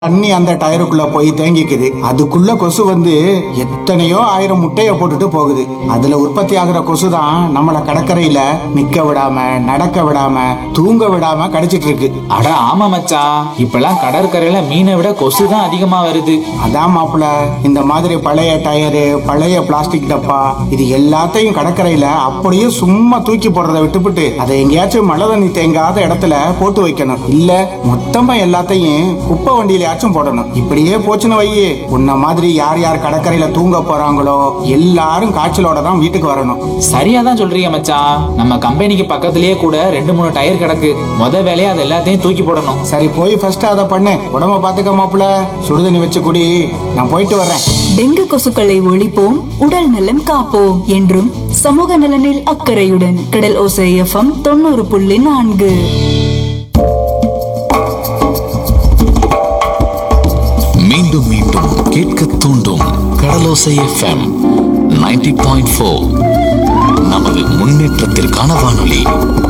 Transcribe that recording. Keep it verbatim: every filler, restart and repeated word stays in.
தண்ணி அந்த டயருக்குள்ள போய் தேங்கிக்குது. அதுக்குள்ள கொசு வந்து எத்தனையோ ஆயிரம் முட்டைய போட்டுட்டு போகுது. அதுல உற்பத்தி ஆகுற கொசு தான் நம்மள கடற்கரையில நிக்க விடாம, நடக்க விடாம, தூங்க விடாம கடிச்சிட்டு இருக்கு. அட ஆமா மச்சான், இப்பெல்லாம் கடற்கரையில மீனை விட கொசு தான் அதிகமா வருது. அதான் மாப்பிள, இந்த மாதிரி பழைய டயரு, பழைய பிளாஸ்டிக் டப்பா, இது எல்லாத்தையும் கடற்கரையில அப்படியே சும்மா தூக்கி போடுறத விட்டுப்புட்டு அதை எங்கேயாச்சும் மழை தண்ணி தேங்காத இடத்துல போட்டு வைக்கணும். இல்ல மொத்தமா எல்லாத்தையும் குப்பை வண்டியில போடணும். இப்படியே போச்சுன்னு வையே, உன்ன மாதிரி யார் யார் கடற்கரையில தூங்க போறாங்களோ எல்லாரும் காய்ச்சலோட தான் வீட்டுக்கு வரணும். சரியா தான் சொல்றீங்க மச்சான். நம்ம கம்பெனிக்கு பக்கத்திலேயே கூட ரெண்டு மூணு டயர் கிடக்கு. முத வேலையா அது எல்லாத்தையும் தூக்கி போடணும். சரி, போய் ஃபர்ஸ்ட் அதை பண்ணு. உடம்ப பாத்துக்க மாப்பிள, சுடுதண்ணி வச்சு குடி. நான் போயிட்டு வர்றேன். டெங்கு கொசுக்களை ஒழிப்போம், உடல் நலம் காப்போம் என்றும் சமூக நலனில் அக்கறையுடன் கடல் ஓசை எஃப்எம் தொண்ணூறு புள்ளி நான்கு. மீண்டும் மீண்டும் கேட்க தூண்டும் கடலோசை எஃப்எம் நைன்டி பாயிண்ட் ஃபோர். நமது முன்னேற்றத்திற்கான வானொலி.